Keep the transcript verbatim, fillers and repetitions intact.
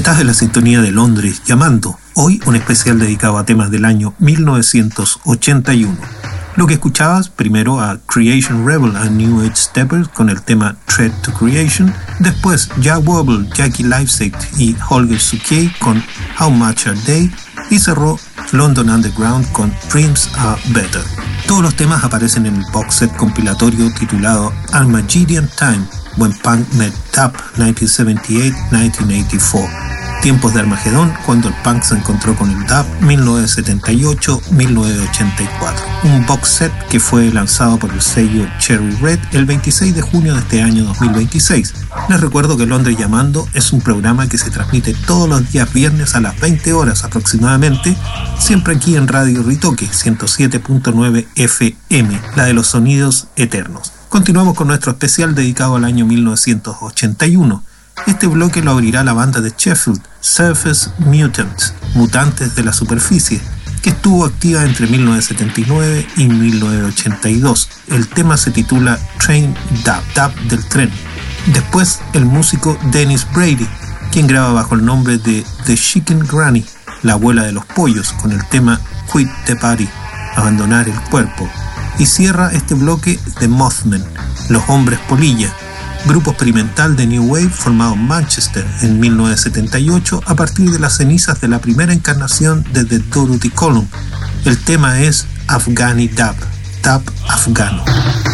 Estás en la sintonía de Londres llamando. Hoy un especial dedicado a temas del año mil novecientos ochenta y uno. Lo que escuchabas primero a Creation Rebel and New Age Steppers con el tema Threat to Creation, después Jack Wobble, Jackie Lifestate y Holger Sukey con How Much Are They, y cerró London Underground con Dreams Are Better. Todos los temas aparecen en el box set compilatorio titulado Armageddon Time, When Punk Met Dub nineteen seventy-eight to nineteen eighty-four. Tiempos de Armagedón, cuando el punk se encontró con el dub, mil novecientos setenta y ocho a mil novecientos ochenta y cuatro. Un box set que fue lanzado por el sello Cherry Red el veintiséis de junio de este año dos mil veintiséis. Les recuerdo que Londres Llamando es un programa que se transmite todos los días viernes a las veinte horas aproximadamente, siempre aquí en Radio Ritoque ciento siete punto nueve F M, la de los sonidos eternos. Continuamos con nuestro especial dedicado al año mil novecientos ochenta y uno. Este bloque lo abrirá la banda de Sheffield, Surface Mutants, Mutantes de la Superficie, que estuvo activa entre mil novecientos setenta y nueve y mil novecientos ochenta y dos. El tema se titula Train Dub, Dub del tren. Después, el músico Dennis Brady, quien graba bajo el nombre de The Chicken Granny, la abuela de los pollos, con el tema Quit the Party, abandonar el cuerpo. Y cierra este bloque The Mothman, Los Hombres Polilla, grupo experimental de New Wave formado en Manchester en mil novecientos setenta y ocho a partir de las cenizas de la primera encarnación de The Dorothy Column. El tema es Afghani Dub, Dub afgano.